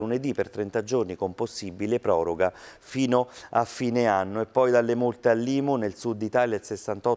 lunedì per 30 giorni con possibile proroga fino a fine anno. E poi dalle multe all'IMU nel sud Italia il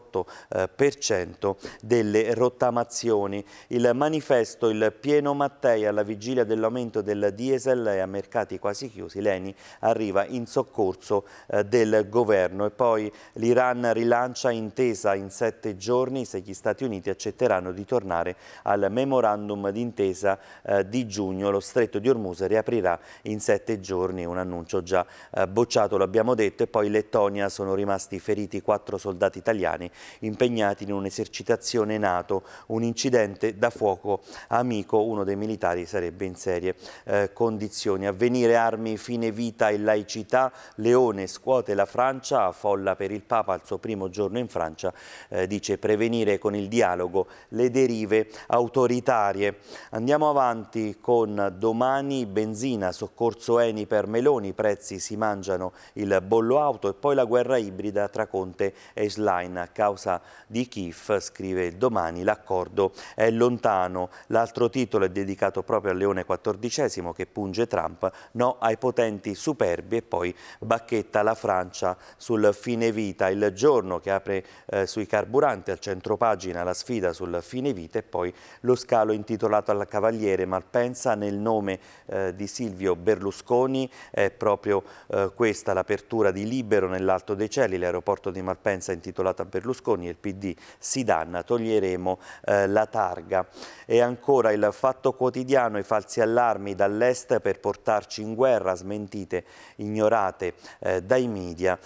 68% delle rottamazioni. Il manifesto, il pieno Mattei alla vigilia dell'aumento del diesel e a mercati quasi chiusi. L'ENI arriva in soccorso del governo. E poi l'Iran rilancia intesa in 7 giorni se gli Stati Uniti accetteranno di tornare al memorandum d'intesa di giugno. Lo stretto di Ormuz riaprirà in 7 giorni, un annuncio già bocciato, lo abbiamo detto. E poi in Lettonia sono rimasti feriti 4 soldati italiani impegnati in un'esercitazione NATO, un incidente da fuoco amico, uno dei militari sarebbe in serie condizioni. Avvenire, armi, fine vita e laicità, Leone scuote la Francia, folla per il Papa al suo primo giorno in Francia, dice prevenire con il dialogo le derive autoritarie. Andiamo avanti con Domani, benzina, soccorso Eni per Meloni, i prezzi si mangiano il bollo auto. E poi la guerra ibrida tra Conte e Schlein a causa di Kiev, scrive il Domani, l'accordo è lontano. L'altro titolo è dedicato proprio a Leone XIV che punge Trump, no ai potenti superbi. E poi bacchetta la Francia sul fine vita, Il Giorno che apre sui carburanti, al centropagina la sfida sul fine vita. E poi lo scalo intitolato al Cavaliere Malpensa nel nome di Silvio Berlusconi. È proprio questa l'apertura di Libero nell'Alto dei Cieli, l'aeroporto di Malpensa intitolato a Berlusconi, e il PD si danna, toglieremo la targa. E ancora Il Fatto Quotidiano, i falsi allarmi dall'est per portarci in guerra, smentite ignorate dai media.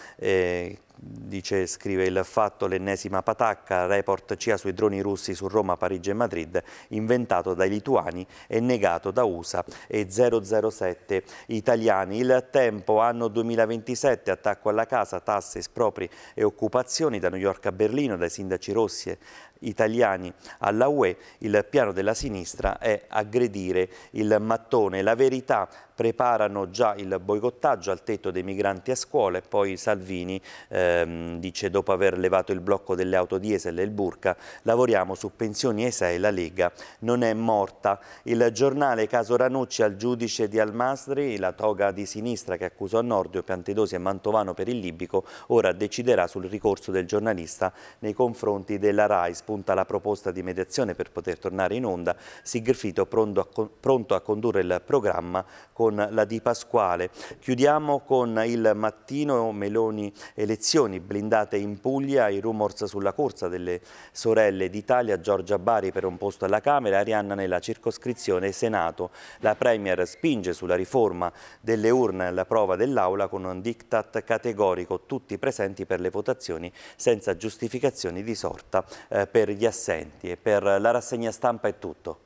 Scrive Il Fatto, l'ennesima patacca, report CIA sui droni russi su Roma, Parigi e Madrid, inventato dai lituani e negato da USA e 007 italiani. Il Tempo, anno 2027, attacco alla casa, tasse, espropri e occupazioni, da New York a Berlino, dai sindaci rossi italiani alla UE. Il piano della sinistra è aggredire il mattone. La Verità, preparano già il boicottaggio al tetto dei migranti a scuola. E poi Salvini dice, dopo aver levato il blocco delle auto diesel e il burka, lavoriamo su pensioni e ISEE, la Lega non è morta. Il Giornale, caso Ranucci al giudice di Al-Masri, la toga di sinistra che accusò Nordio, Piantedosi e Mantovano per il libico, ora deciderà sul ricorso del giornalista nei confronti della RAI. Spunta la proposta di mediazione per poter tornare in onda. Sigfrido pronto a condurre il programma con la Di Pasquale. Chiudiamo con Il Mattino, Meloni elezioni, blindate in Puglia, i rumors sulla corsa delle sorelle d'Italia, Giorgia Bari per un posto alla Camera, Arianna nella circoscrizione Senato. La Premier spinge sulla riforma delle urne alla prova dell'Aula con un diktat categorico, tutti presenti per le votazioni senza giustificazioni di sorta per gli assenti. E per la rassegna stampa è tutto.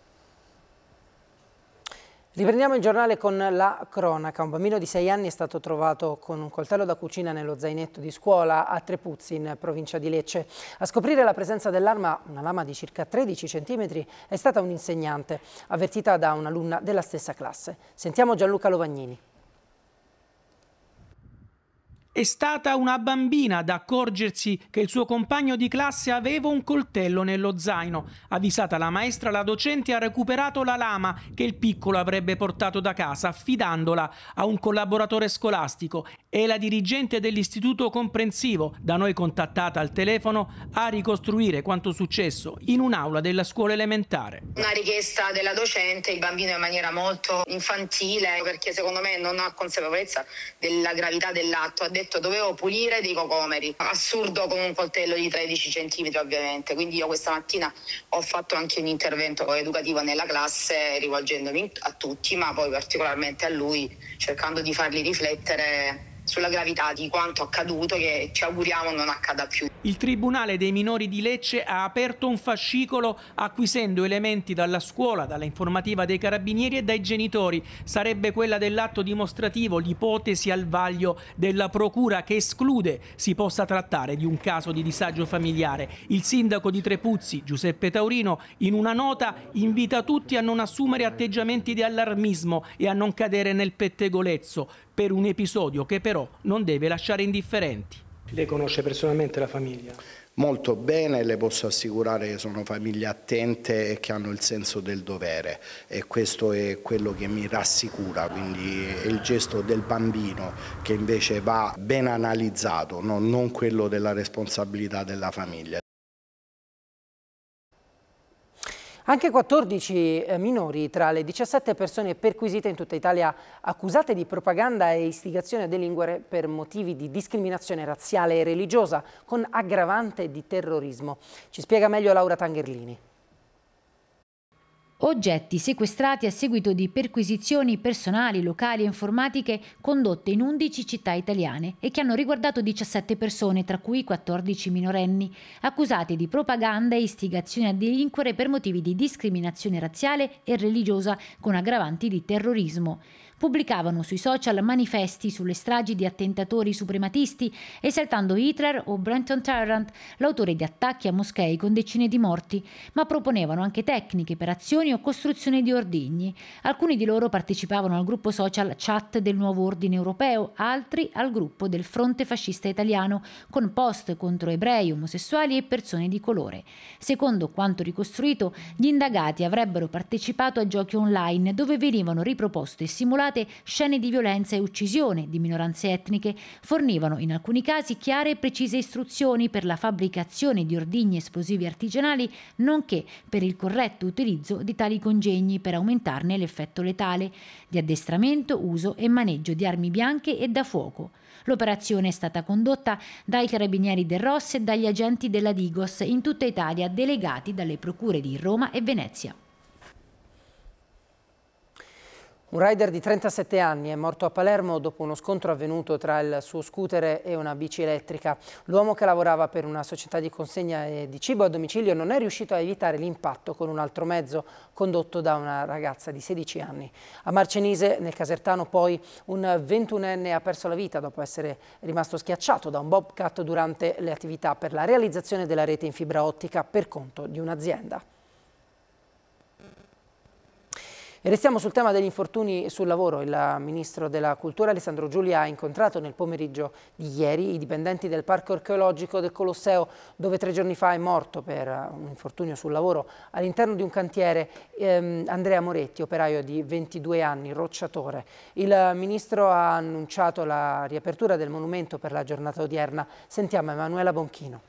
Riprendiamo il giornale con la cronaca. Un bambino di 6 anni è stato trovato con un coltello da cucina nello zainetto di scuola a Trepuzzi, in provincia di Lecce. A scoprire la presenza dell'arma, una lama di circa 13 cm, è stata un'insegnante, avvertita da un'alunna della stessa classe. Sentiamo Gianluca Lovagnini. È stata una bambina ad accorgersi che il suo compagno di classe aveva un coltello nello zaino. Avvisata la maestra, la docente ha recuperato la lama che il piccolo avrebbe portato da casa, affidandola a un collaboratore scolastico. E la dirigente dell'istituto comprensivo, da noi contattata al telefono, a ricostruire quanto successo in un'aula della scuola elementare. Una richiesta della docente, il bambino in maniera molto infantile, perché secondo me non ha consapevolezza della gravità dell'atto, ha detto dovevo pulire dei cocomeri. Assurdo, con un coltello di 13 centimetri ovviamente. Quindi io questa mattina ho fatto anche un intervento educativo nella classe, rivolgendomi a tutti, ma poi particolarmente a lui, cercando di farli riflettere sulla gravità di quanto accaduto, che ci auguriamo non accada più. Il Tribunale dei minori di Lecce ha aperto un fascicolo acquisendo elementi dalla scuola, dalla informativa dei carabinieri e dai genitori. Sarebbe quella dell'atto dimostrativo, l'ipotesi al vaglio della procura che esclude si possa trattare di un caso di disagio familiare. Il sindaco di Trepuzzi, Giuseppe Taurino, in una nota invita tutti a non assumere atteggiamenti di allarmismo e a non cadere nel pettegolezzo per un episodio che però non deve lasciare indifferenti. Lei conosce personalmente la famiglia? molto bene, le posso assicurare che sono famiglie attente e che hanno il senso del dovere, e questo è quello che mi rassicura, quindi è il gesto del bambino che invece va ben analizzato, non quello della responsabilità della famiglia. Anche 14 minori tra le 17 persone perquisite in tutta Italia accusate di propaganda e istigazione a delinquere per motivi di discriminazione razziale e religiosa con aggravante di terrorismo. Ci spiega meglio Laura Tangherlini. Oggetti sequestrati a seguito di perquisizioni personali, locali e informatiche condotte in 11 città italiane e che hanno riguardato 17 persone, tra cui 14 minorenni, accusati di propaganda e istigazione a delinquere per motivi di discriminazione razziale e religiosa con aggravanti di terrorismo. Pubblicavano sui social manifesti sulle stragi di attentatori suprematisti, esaltando Hitler o Brenton Tarrant, l'autore di attacchi a moschee con decine di morti, ma proponevano anche tecniche per azioni o costruzione di ordigni. Alcuni di loro partecipavano al gruppo social Chat del Nuovo Ordine Europeo, altri al gruppo del Fronte Fascista Italiano, con post contro ebrei, omosessuali e persone di colore. Secondo quanto ricostruito, gli indagati avrebbero partecipato a giochi online dove venivano riproposte e simulate scene di violenza e uccisione di minoranze etniche, fornivano in alcuni casi chiare e precise istruzioni per la fabbricazione di ordigni esplosivi artigianali, nonché per il corretto utilizzo di tali congegni per aumentarne l'effetto letale, di addestramento, uso e maneggio di armi bianche e da fuoco. L'operazione è stata condotta dai carabinieri del ROS e dagli agenti della Digos in tutta Italia, delegati dalle procure di Roma e Venezia. Un rider di 37 anni è morto a Palermo dopo uno scontro avvenuto tra il suo scooter e una bici elettrica. L'uomo, che lavorava per una società di consegna di cibo a domicilio, non è riuscito a evitare l'impatto con un altro mezzo condotto da una ragazza di 16 anni. A Marcenise, nel Casertano, poi, un 21enne ha perso la vita dopo essere rimasto schiacciato da un bobcat durante le attività per la realizzazione della rete in fibra ottica per conto di un'azienda. E restiamo sul tema degli infortuni sul lavoro. Il ministro della Cultura Alessandro Giulia ha incontrato nel pomeriggio di ieri i dipendenti del Parco Archeologico del Colosseo, dove 3 giorni fa è morto per un infortunio sul lavoro all'interno di un cantiere Andrea Moretti, operaio di 22 anni, rocciatore. Il ministro ha annunciato la riapertura del monumento per la giornata odierna. Sentiamo Emanuela Bonchino.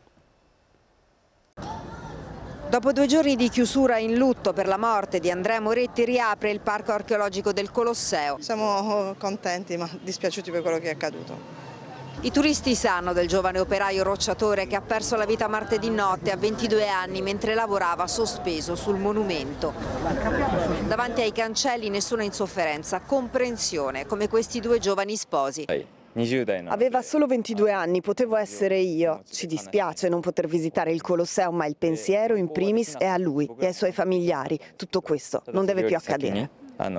Dopo 2 giorni di chiusura in lutto per la morte di Andrea Moretti, riapre il Parco Archeologico del Colosseo. Siamo contenti, ma dispiaciuti per quello che è accaduto. I turisti sanno del giovane operaio rocciatore che ha perso la vita martedì notte a 22 anni mentre lavorava sospeso sul monumento. Davanti ai cancelli nessuna insofferenza, comprensione, come questi 2 giovani sposi. Aveva solo 22 anni, potevo essere io. Ci dispiace non poter visitare il Colosseo, ma il pensiero in primis è a lui e ai suoi familiari. Tutto questo non deve più accadere.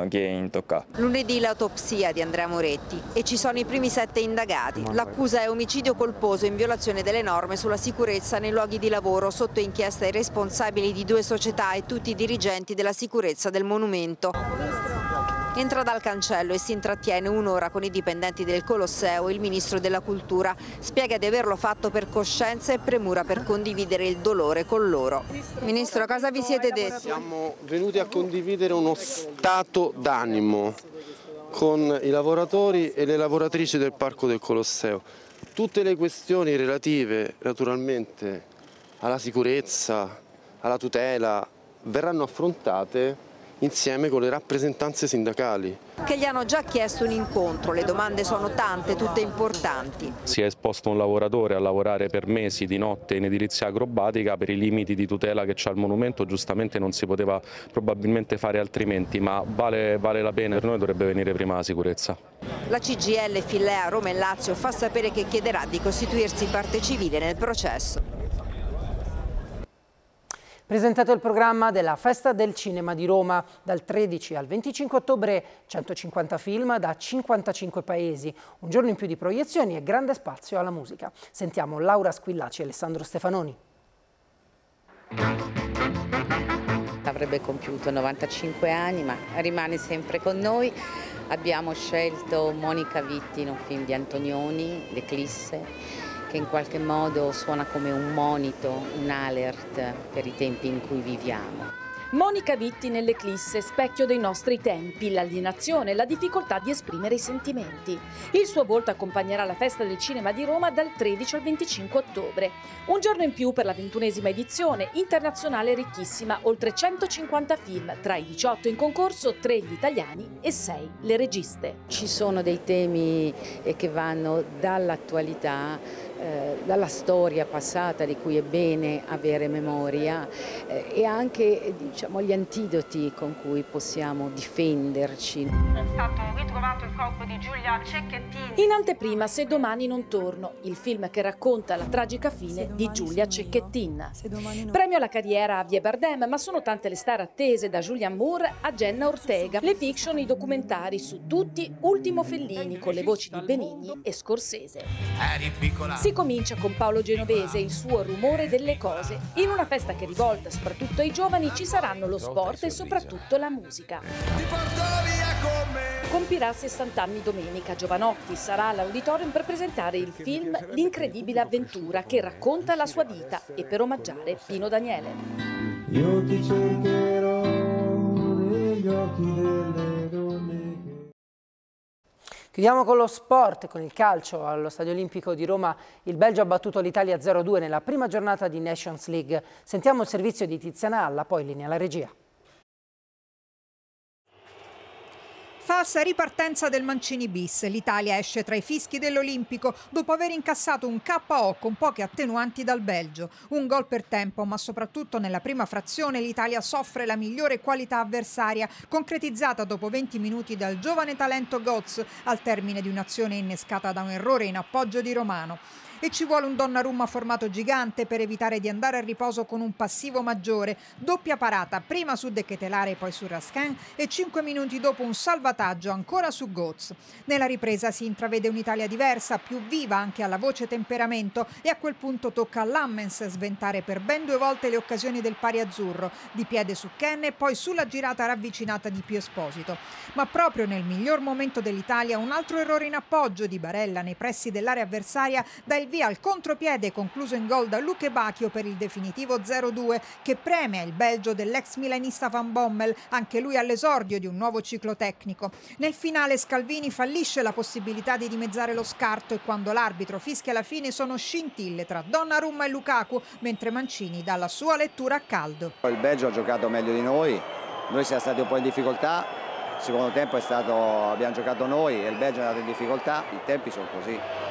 Lunedì l'autopsia di Andrea Moretti e ci sono i primi 7 indagati. L'accusa è omicidio colposo in violazione delle norme sulla sicurezza nei luoghi di lavoro, sotto inchiesta i responsabili di 2 società e tutti i dirigenti della sicurezza del monumento. Entra dal cancello e si intrattiene un'ora con i dipendenti del Colosseo. Il ministro della Cultura spiega di averlo fatto per coscienza e premura per condividere il dolore con loro. Ministro, cosa vi siete detti? Siamo venuti a condividere uno stato d'animo con i lavoratori e le lavoratrici del Parco del Colosseo. Tutte le questioni relative naturalmente alla sicurezza, alla tutela, verranno affrontate insieme con le rappresentanze sindacali. Che gli hanno già chiesto un incontro, le domande sono tante, tutte importanti. Si è esposto un lavoratore a lavorare per mesi di notte in edilizia acrobatica per i limiti di tutela che c'ha il monumento, giustamente non si poteva probabilmente fare altrimenti, ma vale la pena, per noi dovrebbe venire prima la sicurezza. La CGIL Fillea Roma e Lazio fa sapere che chiederà di costituirsi parte civile nel processo. Presentato il programma della Festa del Cinema di Roma. Dal 13 al 25 ottobre 150 film da 55 paesi, un giorno in più di proiezioni e grande spazio alla musica. Sentiamo Laura Squillaci e Alessandro Stefanoni. Avrebbe compiuto 95 anni, ma rimane sempre con noi. Abbiamo scelto Monica Vitti in un film di Antonioni, L'Eclisse, che in qualche modo suona come un monito, un alert per i tempi in cui viviamo. Monica Vitti nell'Eclisse, specchio dei nostri tempi, l'alienazione, la difficoltà di esprimere i sentimenti. Il suo volto accompagnerà la Festa del Cinema di Roma dal 13 al 25 ottobre. Un giorno in più per la 21esima edizione, internazionale ricchissima, oltre 150 film, tra i 18 in concorso, 3 gli italiani e 6 le registe. Ci sono dei temi che vanno dall'attualità, dalla storia passata di cui è bene avere memoria e anche gli antidoti con cui possiamo difenderci. È stato ritrovato il corpo di Giulia Cecchettin. In anteprima Se domani non torno, il film che racconta la tragica fine di Giulia Cecchettin. Premio alla carriera a Javier Bardem, ma sono tante le star attese, da Julianne Moore a Jenna Ortega. Le fiction, i documentari su tutti, ultimo Fellini con le voci di Benigni e Scorsese. Si comincia con Paolo Genovese e il suo Rumore delle cose. In una festa che rivolta soprattutto ai giovani ci saranno lo sport e soprattutto la musica. Compirà 60 anni domenica. Giovanotti sarà all'Auditorium per presentare il film L'incredibile avventura, che racconta la sua vita, e per omaggiare Pino Daniele. Io ti cercherò negli occhi delle donne. Chiudiamo con lo sport, con il calcio. Allo Stadio Olimpico di Roma il Belgio ha battuto l'Italia 0-2 nella prima giornata di Nations League. Sentiamo il servizio di Tiziana Alla, poi linea alla regia. Falsa ripartenza del Mancini bis. L'Italia esce tra i fischi dell'Olimpico dopo aver incassato un KO con poche attenuanti dal Belgio. Un gol per tempo, ma soprattutto nella prima frazione l'Italia soffre la migliore qualità avversaria, concretizzata dopo 20 minuti dal giovane talento Götze al termine di un'azione innescata da un errore in appoggio di Romano. E ci vuole un Donnarumma formato gigante per evitare di andare a riposo con un passivo maggiore. Doppia parata, prima su De Ketelaere e poi su Raskin, e 5 minuti dopo un salvataggio ancora su Götze. Nella ripresa si intravede un'Italia diversa, più viva anche alla voce temperamento, e a quel punto tocca a Lammens sventare per ben 2 volte le occasioni del pari azzurro, di piede su Ken e poi sulla girata ravvicinata di Pio Esposito. Ma proprio nel miglior momento dell'Italia un altro errore in appoggio di Barella nei pressi dell'area avversaria dà il via al contropiede concluso in gol da Luke Bacchio per il definitivo 0-2, che premia il Belgio dell'ex milanista Van Bommel, anche lui all'esordio di un nuovo ciclo tecnico. Nel finale Scalvini fallisce la possibilità di dimezzare lo scarto, e quando l'arbitro fischia la fine sono scintille tra Donnarumma e Lukaku, mentre Mancini dà la sua lettura a caldo. Il Belgio ha giocato meglio di noi siamo stati un po' in difficoltà. Il secondo tempo abbiamo giocato noi e il Belgio è andato in difficoltà, i tempi sono così.